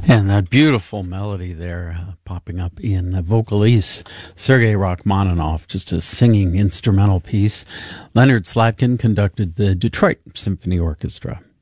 And that beautiful melody there popping up in Vocalise, Sergei Rachmaninoff, just a singing instrumental piece. Leonard Slatkin conducted the Detroit Symphony Orchestra.